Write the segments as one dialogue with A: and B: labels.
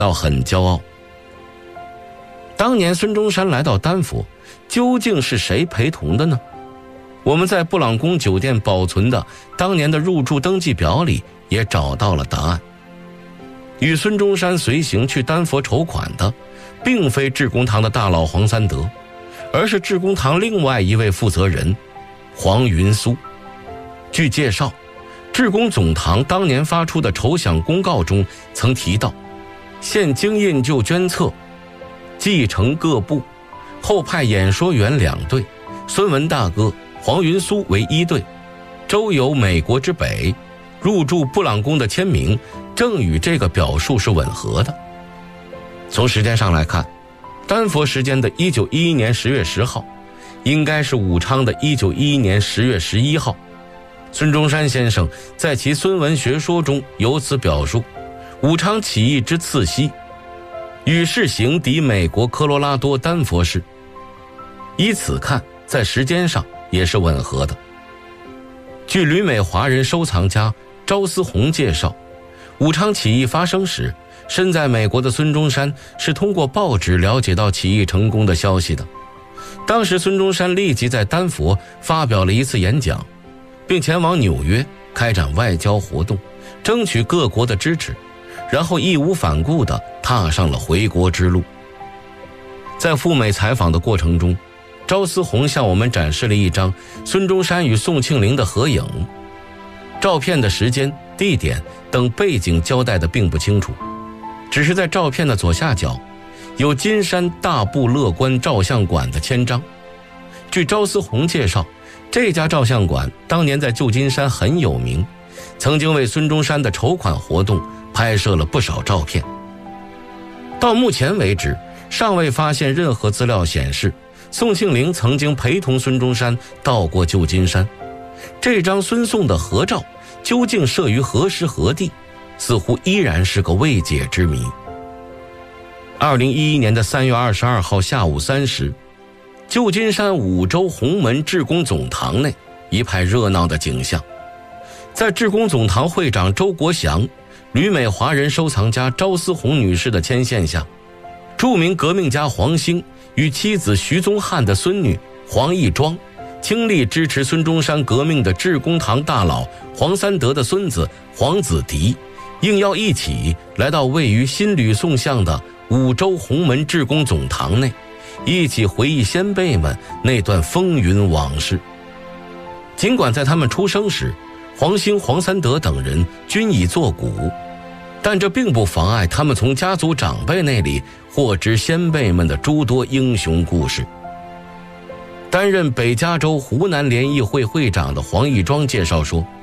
A: 到很骄傲。当年孙中山来到丹佛，究竟是谁陪同的呢？我们在布朗宫酒店保存的当年的入住登记表里也找到了答案。与孙中山随行去丹佛筹款的，并非致公堂的大佬黄三德，而是致公堂另外一位负责人黄云苏。据介绍，致公总堂当年发出的筹饷公告中曾提到，现经印就捐册，继承各部，后派演说员2队，孙文大哥、黄云苏为1队，周游美国之北，入住布朗宫的签名正与这个表述是吻合的。从时间上来看，丹佛时间的1911年10月10号，应该是武昌的1911年10月11号。孙中山先生在其《孙文学说》中有此表述：武昌起义之次夕，与世行抵美国科罗拉多丹佛市。依此看，在时间上也是吻合的。据旅美华人收藏家赵思宏介绍，武昌起义发生时，身在美国的孙中山是通过报纸了解到起义成功的消息的。当时孙中山立即在丹佛发表了一次演讲，并前往纽约开展外交活动，争取各国的支持，然后义无反顾地踏上了回国之路。在赴美采访的过程中，赵思宏向我们展示了一张孙中山与宋庆龄的合影，照片的时间、地点等背景交代的并不清楚，只是在照片的左下角有金山大步乐观照相馆的签章。据赵思宏介绍，这家照相馆当年在旧金山很有名，曾经为孙中山的筹款活动拍摄了不少照片。到目前为止，尚未发现任何资料显示宋庆龄曾经陪同孙中山到过旧金山。这张孙宋的合照究竟摄于何时何地，似乎依然是个未解之谜。2011年的3月22号下午3时，旧金山五洲红门致公总堂内一派热闹的景象。在致公总堂会长周国祥、旅美华人收藏家赵思宏女士的牵线下，著名革命家黄兴与妻子徐宗汉的孙女黄义庄，倾力支持孙中山革命的致公堂大佬黄三德的孙子黄子迪，应邀一起来到位于新吕宋巷的五洲红门致公总堂内，一起回忆先辈们那段风云往事。尽管在他们出生时，黄兴、黄三德等人均已作古，但这并不妨碍他们从家族长辈那里获知先辈们的诸多英雄故事。担任北加州湖南联谊会会长的黄义庄介绍说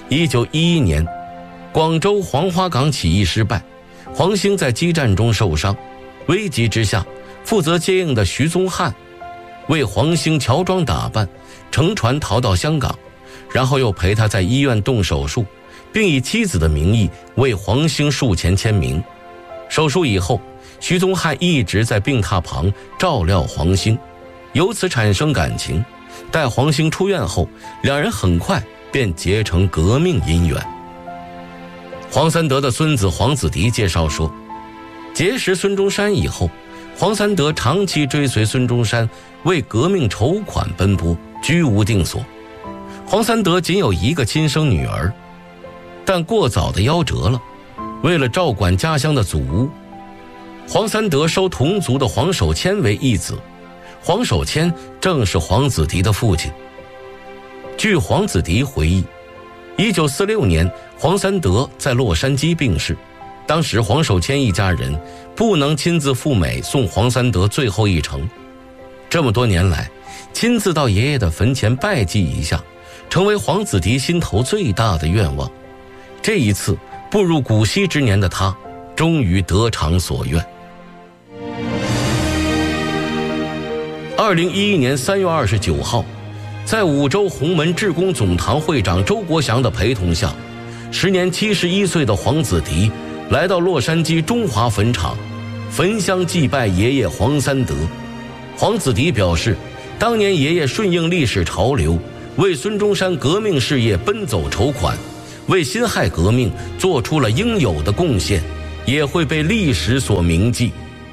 A: ，1911年广州黄花岗起义失败，黄兴在激战中受伤，危急之下，负责接应的徐宗汉为黄兴乔装打扮，乘船逃到香港，然后又陪他在医院动手术，并以妻子的名义为黄兴术前签名。手术以后，徐宗汉一直在病榻旁照料黄兴，由此产生感情。待黄兴出院后，两人很快便结成革命姻缘。黄三德的孙子黄子迪介绍说，结识孙中山以后，黄三德长期追随孙中山为革命筹款奔波，居无定所。黄三德仅有一个亲生女儿，但过早的夭折了。为了照管家乡的祖屋，黄三德收同族的黄守谦为义子，黄守谦正是黄子迪的父亲。据黄子迪回忆，1946年黄三德在洛杉矶病逝，当时黄守谦一家人不能亲自赴美送黄三德最后一程，这么多年来亲自到爷爷的坟前拜祭一下，成为黄子迪心头最大的愿望。这一次步入古稀之年的他，终于得偿所愿。2011年3月29号，在五洲红门致公总堂会长周国祥的陪同下，时年71岁的黄子迪来到洛杉矶中华坟场，焚香祭拜爷爷黄三德。黄子迪表示，当年爷爷顺应历史潮流，为孙中山革命事业奔走筹款，为辛亥革命做出了应有的贡献， 也会被历史所铭记。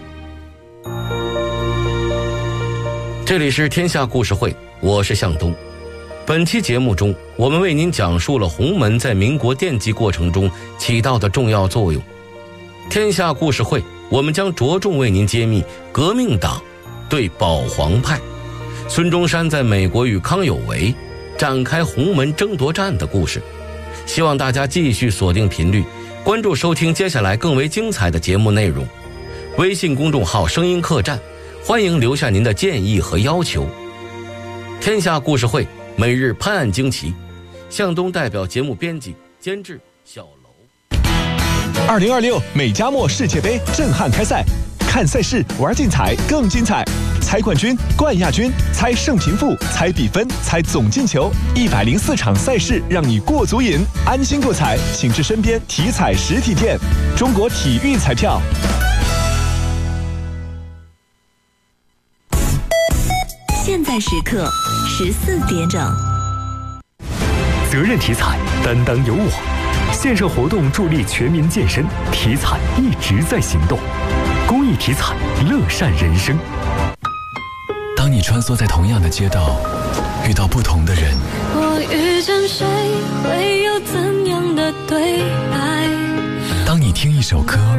A: 这里是天下故事会，我是向东。本期节目中，我们为您讲述了洪门在民国奠基过程中起到的重要作用。天下故事会，我们将着重为您揭秘革命党对保皇派，孙中山在美国与康有为展开洪门争夺战的故事。希望大家继续锁定频率，关注收听接下来更为精彩的节目内容。微信公众号声音客栈，欢迎留下您的建议和要求。天下故事会每日拍案惊奇，向东代表节目编辑监制小楼。
B: 2026美加墨世界杯震撼开赛，看赛事玩竞彩更精彩，猜冠军、冠亚军，猜胜平负，猜比分，猜总进球，104场赛事让你过足瘾，安心购彩，请至身边体彩实体店。中国体育彩票。
C: 现在时刻14点整。
D: 责任体彩，担当有我。线上活动助力全民健身，体彩一直在行动。公益体彩，乐善人生。
E: 当你穿梭在同样的街道，遇到不同的人，
F: 我遇见谁，会有怎样的对白？
E: 当你听一首歌，